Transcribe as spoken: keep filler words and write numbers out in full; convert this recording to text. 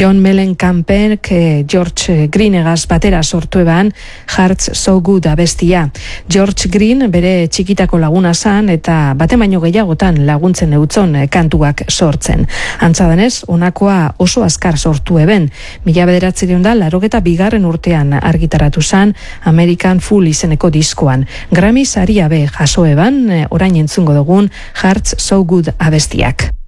John Mellencamp-ek George Greenegaz batera sortu eban Hearts So Good abestia. George Green bere txikitako laguna zan eta bate baino gehiagotan laguntzen eutzon kantuak sortzen. Antza denez, honakoa oso azkar sortu eben. Mila bederatzireun da, larogeta bigarren urtean argitaratu zan American Fool izeneko diskoan. Grammy saria be jaso eban, orain entzungo dugun Hearts So Good abestiak.